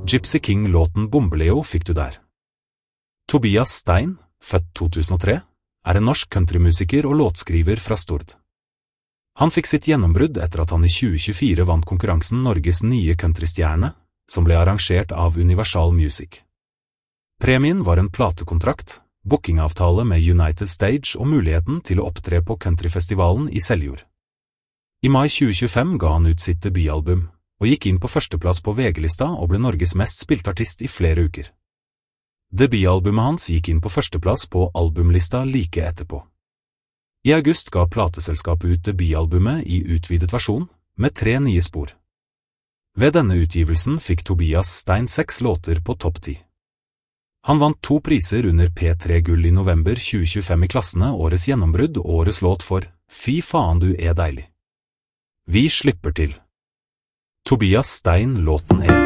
Gypsy King-låten Bombeleo fikk du der. Tobias Stein, født 2003, en norsk countrymusiker og låtskriver fra Stord. Han fikk sitt gjennombrudd etter at han i 2024 vant konkurransen Norges nye countrystjerne, som ble arrangert av Universal Music. Premien var en platekontrakt, bookingavtale med United Stage og muligheten til å opptre på countryfestivalen i Seljord. I mai 2025 ga han ut sitt debutalbum, og gikk inn på førsteplass på VG-lista og ble Norges mest spilte artist i flere uker. Debutalbumet hans gikk inn på førsteplass på albumlista like etterpå. I august ga plateselskapet ut debutalbumet i utvidet versjon, med 3 nye spor. Ved denne utgivelsen fikk Tobias Stein 6 låter på topp 10. Han vant 2 priser under P3-gull i november 2025 i klassene Årets gjennombrudd og Årets låt for Fy faen du er deilig. Vi slipper til. Tobias Stein, låten er